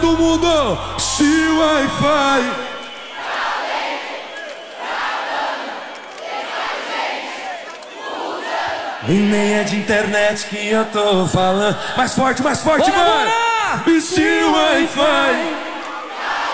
todo mundo, se Wi-Fi. E nem é de internet que eu tô falando. Mais forte, Bora, mano. bora! E se Wi-Fi.